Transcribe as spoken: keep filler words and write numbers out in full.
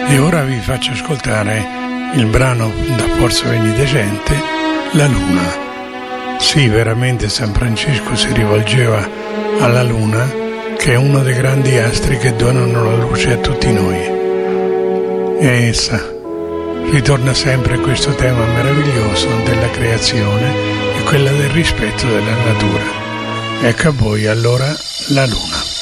E ora vi faccio ascoltare il brano da Forza Benedicente, La Luna. Sì, veramente San Francesco si rivolgeva alla Luna, che è uno dei grandi astri che donano la luce a tutti noi. E essa ritorna sempre questo tema meraviglioso della creazione e quella del rispetto della natura. Ecco a voi allora la Luna.